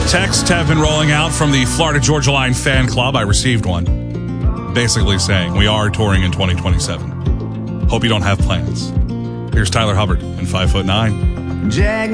Texts have been rolling out from the Florida Georgia Line fan club. I received one basically saying we are touring in 2027. Hope you don't have plans. Here's Tyler Hubbard in 5'9".